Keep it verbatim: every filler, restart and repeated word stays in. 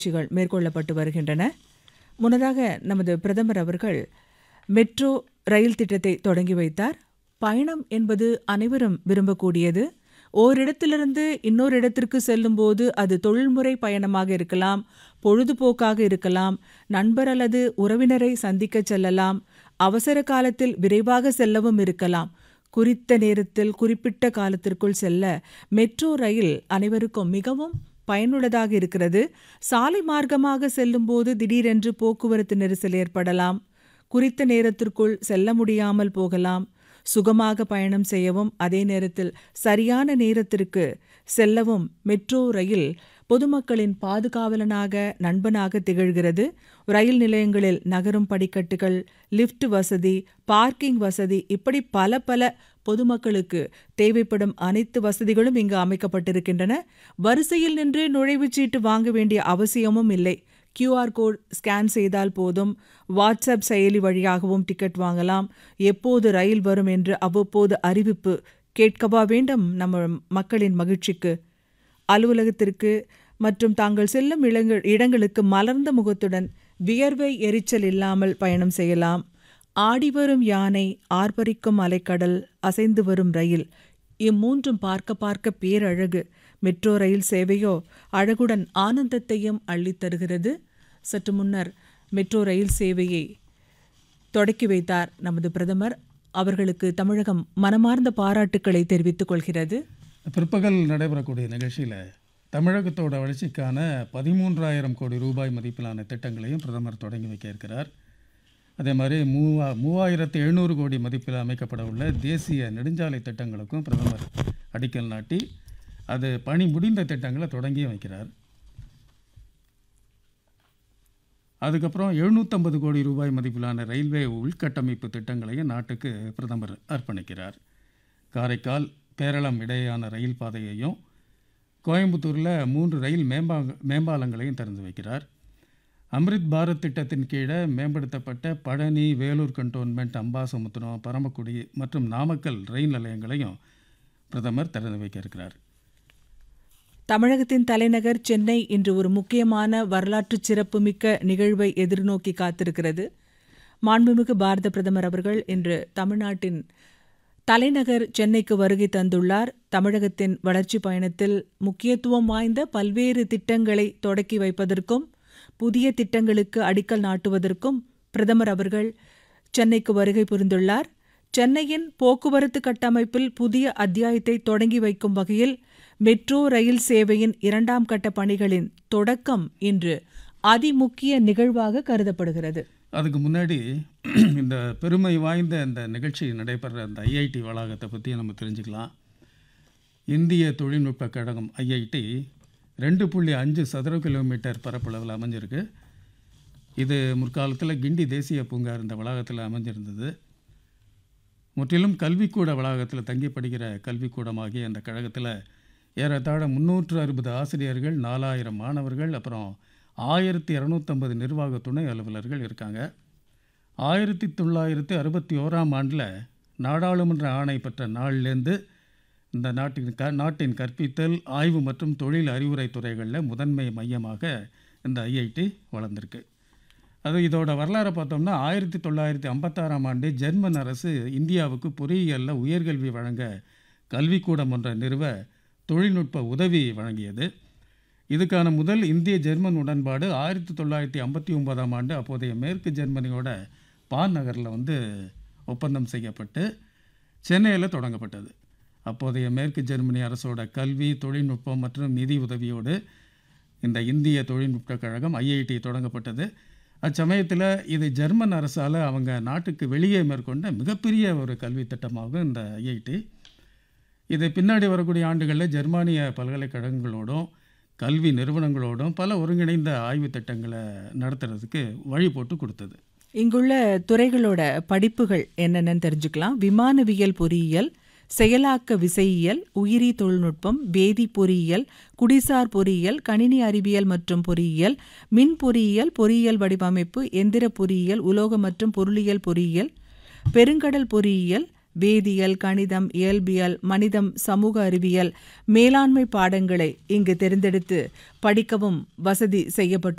முயற்சிகள் மேற்கொள்ளப்பட்டு வருகின்றன. முன்னதாக நமது பிரதமர் அவர்கள் மெட்ரோ ரயில் திட்டத்தை தொடங்கி வைத்தார். பயணம் என்பது அனைவரும் விரும்பக்கூடியது. ஓரிடத்திலிருந்து இன்னொரு இடத்திற்கு செல்லும்போது அது தொழில்முறை பயணமாக இருக்கலாம், பொழுதுபோக்காக இருக்கலாம், நண்பர் அல்லது உறவினரை சந்திக்க செல்லலாம், அவசர காலத்தில் விரைவாக செல்லவும் இருக்கலாம். குறித்த நேரத்தில் குறிப்பிட்ட காலத்திற்குள் செல்ல மெட்ரோ ரயில் அனைவருக்கும் மிகவும் பயனுள்ளதாக இருக்கிறது. சாலை மார்க்கமாக செல்லும்போது திடீரென்று போக்குவரத்து நெரிசல் ஏற்படலாம், குறித்த நேரத்திற்குள் செல்ல முடியாமல் போகலாம். சுகமாக பயணம் செய்யவும் அதே நேரத்தில் சரியான நேரத்திற்கு செல்லவும் மெட்ரோ ரயில் பொதுமக்களின் பாதுகாவலனாக நண்பனாக திகழ்கிறது. ரயில் நிலையங்களில் நகரும் படிக்கட்டுகள், லிஃப்ட் வசதி, பார்க்கிங் வசதி, இப்படி பல பல பொதுமக்களுக்கு தேவைப்படும் அனைத்து வசதிகளும் இங்கு அமைக்கப்பட்டிருக்கின்றன. வரிசையில் நின்று நுழைவுச்சீட்டு வாங்க வேண்டிய அவசியமும் இல்லை. கியூஆர் கோட் ஸ்கேன் செய்தால் போதும். வாட்ஸ்அப் செயலி வழியாகவும் டிக்கெட் வாங்கலாம். எப்போது ரயில் வரும் என்று அவ்வப்போது அறிவிப்பு கேட்கவா வேண்டும் நம்ம மக்களின் மகிழ்ச்சிக்கு. அலுவலகத்திற்கு மற்றும் தாங்கள் செல்லும் இடங்கள் இடங்களுக்கு மலர்ந்த முகத்துடன் வியர்வை எரிச்சல் இல்லாமல் பயணம் செய்யலாம். ஆடிவரும் யானை, ஆர்ப்பரிக்கும் அலைக்கடல், அசைந்து வரும் ரயில், இம்மூன்றும் பார்க்க பார்க்க பேரழகு. மெட்ரோ ரயில் சேவையோ அழகுடன் ஆனந்தத்தையும் அள்ளித் தருகிறது. சற்று முன்னர் மெட்ரோ ரயில் சேவையை தொடக்கி வைத்தார் நமது பிரதமர். அவர்களுக்கு தமிழகம் மனமார்ந்த பாராட்டுக்களை தெரிவித்துக் கொள்கிறது. பிற்பகல் நடைபெறக்கூடிய நிகழ்ச்சியில் தமிழகத்தோட வளர்ச்சிக்கான பதிமூன்றாயிரம் கோடி ரூபாய் மதிப்பிலான திட்டங்களையும் பிரதமர் தொடங்கி வைக்க இருக்கிறார். அதே மாதிரி மூவா மூவாயிரத்து எழுநூறு கோடி மதிப்பில் அமைக்கப்பட உள்ள தேசிய நெடுஞ்சாலை திட்டங்களுக்கும் பிரதமர் அடிக்கல் நாட்டி அது பணி முடிந்த திட்டங்களை தொடங்கியும் வைக்கிறார். அதுக்கப்புறம் எழுநூற்றம்பது கோடி ரூபாய் மதிப்பிலான ரயில்வே உள்கட்டமைப்பு திட்டங்களையும் நாட்டுக்கு பிரதமர் அர்ப்பணிக்கிறார். காரைக்கால் கேரளம் இடையேயான ரயில் பாதையையும் கோயம்புத்தூரில் மூன்று ரயில் மேம்பா மேம்பாலங்களையும் திறந்து வைக்கிறார். அம்ரித் பாரத் திட்டத்தின் கீழே மேம்படுத்தப்பட்ட பழனி, வேலூர் கண்டோன்மெண்ட், அம்பாசமுத்திரம், பரமக்குடி மற்றும் நாமக்கல் ரயில் நிலையங்களையும் பிரதமர் திறந்து வைக்க இருக்கிறார். தமிழகத்தின் தலைநகர் சென்னை இன்று ஒரு முக்கியமான வரலாற்று சிறப்புமிக்க நிகழ்வை எதிர்நோக்கி காத்திருக்கிறது. மாண்புமிகு பாரத பிரதமர் அவர்கள் இன்று தமிழ்நாட்டின் தலைநகர் சென்னைக்கு வருகை தந்துள்ளார். தமிழகத்தின் வளர்ச்சி பயணத்தில் முக்கியத்துவம் வாய்ந்த பல்வேறு திட்டங்களை தொடக்கி வைப்பதற்கும் புதிய திட்டங்களுக்கு அடிக்கல் நாட்டுவதற்கும் பிரதமர் அவர்கள் சென்னைக்கு வருகை புரிந்துள்ளார். சென்னையின் போக்குவரத்து கட்டமைப்பில் புதிய அத்தியாயத்தை தொடங்கி வைக்கும் வகையில் மெட்ரோ ரயில் சேவையின் இரண்டாம் கட்ட பணிகளின் தொடக்கம் இன்று அதிமுக்கிய நிகழ்வாக கருதப்படுகிறது. அதுக்கு முன்னாடி இந்த பெருமை வாய்ந்த இந்த நிகழ்ச்சி நடைபெற அந்த ஐஐடி வளாகத்தை பற்றி நம்ம தெரிஞ்சுக்கலாம். இந்திய தொழில்நுட்ப கழகம் ஐஐடி ரெண்டு புள்ளி அஞ்சு சதுர கிலோமீட்டர் பரப்பளவில் அமைஞ்சிருக்கு. இது முற்காலத்தில் கிண்டி தேசிய பூங்கா இந்த வளாகத்தில் அமைஞ்சிருந்தது. முற்றிலும் கல்விக்கூட வளாகத்தில் தங்கி படிக்கிற கல்விக்கூடமாகிய அந்த கழகத்தில் ஏறத்தாழ முந்நூற்று அறுபது ஆசிரியர்கள், நாலாயிரம் மாணவர்கள், அப்புறம் ஆயிரத்தி இரநூத்தம்பது நிர்வாக துணை அலுவலர்கள் இருக்காங்க. ஆயிரத்தி தொள்ளாயிரத்தி அறுபத்தி ஓராம் ஆண்டில் நாடாளுமன்ற ஆணை பெற்ற நாள்லேருந்து இந்த நாட்டின் க நாட்டின் கற்பித்தல், ஆய்வு மற்றும் தொழில் அறிவுரை துறைகளில் முதன்மை மையமாக இந்த ஐஐடி வளர்ந்துருக்கு. அது இதோட வரலாறை பார்த்தோம்னா ஆயிரத்தி தொள்ளாயிரத்தி ஐம்பத்தாறாம் ஆண்டு ஜெர்மன் அரசு இந்தியாவுக்கு பொறியியலில் உயர்கல்வி வழங்க கல்விக்கூடம் ஒன்றை நிறுவ தொழில்நுட்ப உதவி வழங்கியது. இதுக்கான முதல் இந்திய ஜெர்மன் உடன்பாடு ஆயிரத்தி தொள்ளாயிரத்தி ஐம்பத்தி ஒன்பதாம் ஆண்டு அப்போதைய மேற்கு ஜெர்மனியோட பான் நகரில் வந்து ஒப்பந்தம் செய்யப்பட்டு சென்னையில் தொடங்கப்பட்டது. அப்போதைய மேற்கு ஜெர்மனி அரசோட கல்வி, தொழில்நுட்பம் மற்றும் நிதி உதவியோடு இந்த இந்திய தொழில்நுட்ப கழகம் ஐஐடி தொடங்கப்பட்டது. அச்சமயத்தில் இது ஜெர்மன் அரசால் அவங்க நாட்டுக்கு வெளியே மேற்கொண்ட மிகப்பெரிய ஒரு கல்வி திட்டமாகும் இந்த ஐஐடி. இது பின்னாடி வரக்கூடிய ஆண்டுகளில் ஜெர்மானிய பல்கலைக்கழகங்களோடும் கல்வி நிறுவனங்களோடும் பல ஒருங்கிணைந்த ஆய்வு திட்டங்களை நடத்துறதுக்கு வழி போட்டு கொடுத்தது. இங்குள்ள துறைகளோட படிப்புகள் என்னென்னு தெரிஞ்சுக்கலாம். விமானவியல் பொறியியல், செயலாக்க விசையியல், உயிரி தொழில்நுட்பம், வேதி பொறியியல், குடிசார் பொறியியல், கணினி அறிவியல் மற்றும் பொறியியல், மின் பொறியியல், பொறியியல் வடிவமைப்பு, எந்திர பொறியியல், உலோக மற்றும் பொருளியல் பொறியியல், பெருங்கடல் பொறியியல், வேதியியல், கணிதம், இயல்பியல், மனிதம், சமூக அறிவியல், மேலாண்மை பாடங்களை இங்கு தேர்ந்தெடுத்து படிக்கவும் வசதி செய்யப்பட்டு